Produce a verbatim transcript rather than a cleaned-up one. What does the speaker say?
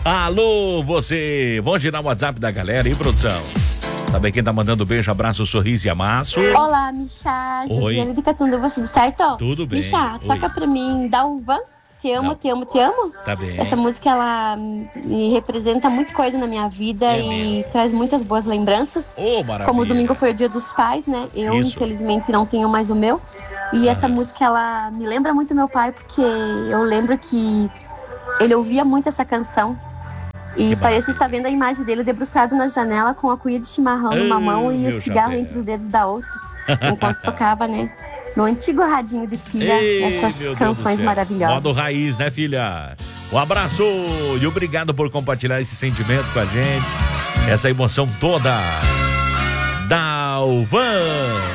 Alô, você. Vamos girar o WhatsApp da galera, hein, produção? Sabe quem tá mandando beijo, abraço, sorriso e amasso? Olá, Michá. Josiane de Catanduva, tudo certo? Tudo bem. Michá, toca pra mim, dá um van. Te amo, Não. te amo, te amo. Tá bem. Essa música, ela me representa muita coisa na minha vida É e mesmo. traz muitas boas lembranças. Ô, maravilha. Como domingo foi o dia dos pais, né? Eu, Isso. infelizmente, não tenho mais o meu. E essa música, ela me lembra muito meu pai, porque eu lembro que ele ouvia muito essa canção. E Que parece maravilha. estar vendo a imagem dele debruçado na janela com a cuia de chimarrão Ai, numa mão e o meu cigarro chapéu. entre os dedos da outra. Enquanto tocava, né? No antigo radinho de pilha, Ei, essas meu Deus canções do céu. maravilhosas. Modo raiz, né, filha? Um abraço e obrigado por compartilhar esse sentimento com a gente. Essa emoção toda. Dalvan.